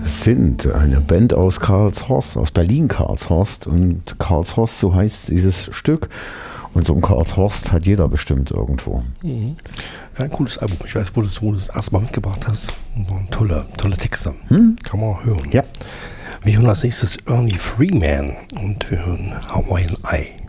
sind eine Band aus Karlshorst, aus Berlin-Karlshorst. Und Karlshorst, so heißt dieses Stück. Und so ein Karlshorst hat jeder bestimmt irgendwo. Mhm. Ja, ein cooles Album. Ich weiß, wo du das erstmal mitgebracht hast. Tolle Texte. Kann man hören. Ja. Wir hören als nächstes Ernie Freeman und wir hören Hawaiian Eye.